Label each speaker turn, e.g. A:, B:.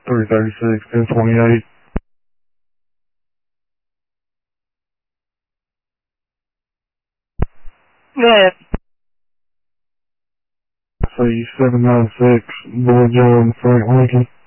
A: 336, 1028.
B: Good.
A: So you 796, Boy Joe and Frank Lincoln.